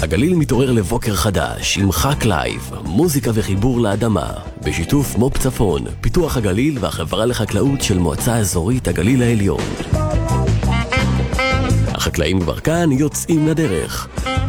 הגליל מתעורר לבוקר חדש עם חק לייב, מוזיקה וחיבור לאדמה, בשיתוף מו"פ צפון, פיתוח הגליל והחברה לחקלאות של מועצה אזורית הגליל העליון. החקלאים כבר כאן יוצאים לדרך.